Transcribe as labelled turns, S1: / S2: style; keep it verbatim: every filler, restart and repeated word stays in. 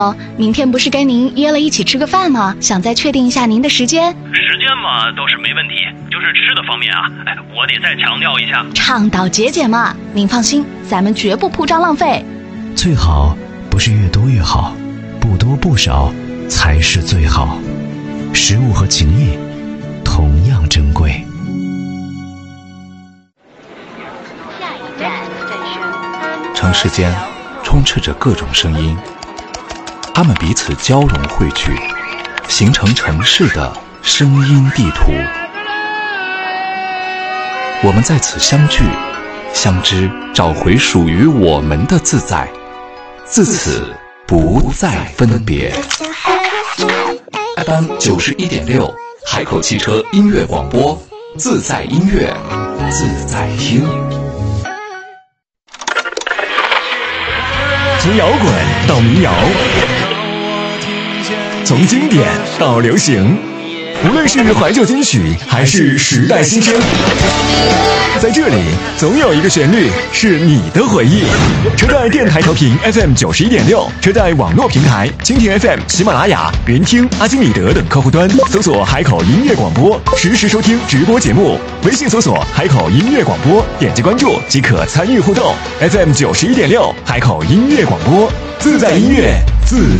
S1: 哦，明天不是跟您约了一起吃个饭吗？想再确定一下您的时间。
S2: 时间嘛倒是没问题，就是吃的方面啊，哎，我得再强调一下，
S1: 倡导节俭嘛。您放心，咱们绝不铺张浪费。
S3: 最好不是越多越好，不多不少才是最好。食物和情谊同样珍贵。
S4: 城市间充斥着各种声音，它们彼此交融汇聚，形成城市的声音地图。我们在此相聚、相知，找回属于我们的自在，自此不再分别。F M 九十一点六，海口汽车音乐广播，自在音乐，自在听。
S5: 从摇滚到民谣，从经典到流行，无论是怀旧金曲还是时代新声，在这里总有一个旋律是你的回忆。车载电台调频 F M 九十一点六，车载网络平台蜻蜓 F M、喜马拉雅、云听、阿基米德等客户端搜索海口音乐广播，实时收听直播节目。微信搜索海口音乐广播，点击关注即可参与互动。F M 九十一点六，海口音乐广播，自在音乐，自